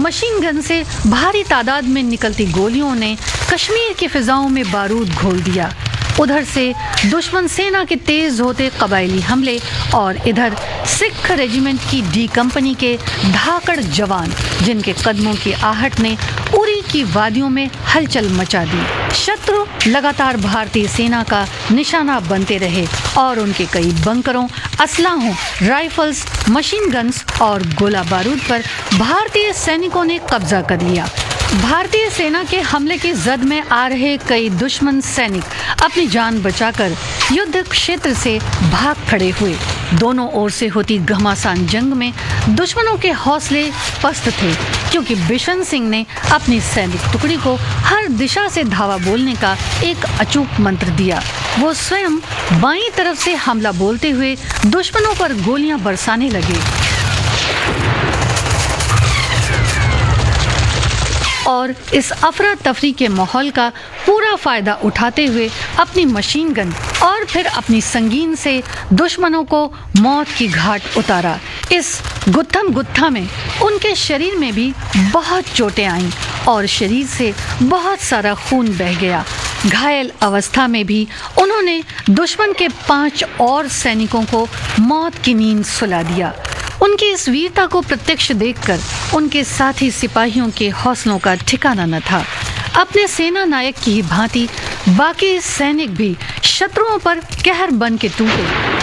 Machine gun से भारी तादाद में निकलती गोलियों ने कश्मीर की फिजाओं में बारूद घोल दिया। उधर से दुश्मन सेना के तेज होते कबायली हमले और इधर सिख रेजिमेंट की डी कंपनी के धाकड़ जवान, जिनके कदमों की आहट ने उरी की वादियों में हलचल मचा दी। शत्रु लगातार भारतीय सेना का निशाना बनते रहे और उनके कई बंकरों, असलाहों, राइफल्स, मशीन गन्स और गोला बारूद पर भारतीय सैनिकों ने कब्जा कर लिया। भारतीय सेना के हमले की जद में आ रहे कई दुश्मन सैनिक अपनी जान बचाकर युद्ध क्षेत्र से भाग खड़े हुए। दोनों ओर से होती घमासान जंग में दुश्मनों के हौसले पस्त थे, क्योंकि बिशन सिंह ने अपनी सैनिक टुकड़ी को हर दिशा से धावा बोलने का एक अचूक मंत्र दिया। वो स्वयं बाईं तरफ से हमला बोलते हुए दुश्मनों पर गोलियां बरसाने लगे और इस अफरा तफरी के माहौल का पूरा फायदा उठाते हुए अपनी मशीन गन और फिर अपनी संगीन से दुश्मनों को मौत की घाट उतारा। इस गुत्थम गुत्था में उनके शरीर में भी बहुत चोटें आईं और शरीर से बहुत सारा खून बह गया। घायल अवस्था में भी उन्होंने दुश्मन के 5 और सैनिकों को मौत की नींद सुला दिया। उनकी इस वीरता को प्रत्यक्ष देखकर उनके साथी सिपाहियों के हौसलों का ठिकाना न था। अपने सेना नायक की ही भांति बाकी सैनिक भी शत्रुओं पर कहर बन के टूटे।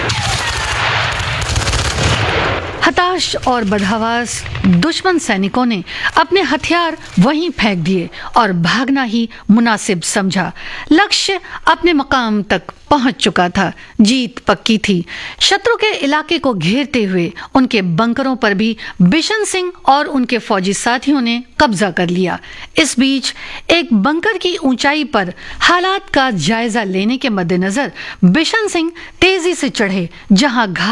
हताश और बदहवास दुश्मन सैनिकों ने अपने हथियार वहीं फेंक दिए और भागना ही मुनासिब समझा। लक्ष्य अपने मकाम तक पहुंच चुका था, जीत पक्की थी। शत्रु के इलाके को घेरते हुए उनके बंकरों पर भी बिशन सिंह और उनके फौजी साथियों ने कब्जा कर लिया। इस बीच एक बंकर की ऊंचाई पर हालात का जायजा लेने के मद्देनजर बिशन सिंह तेजी से चढ़े, जहां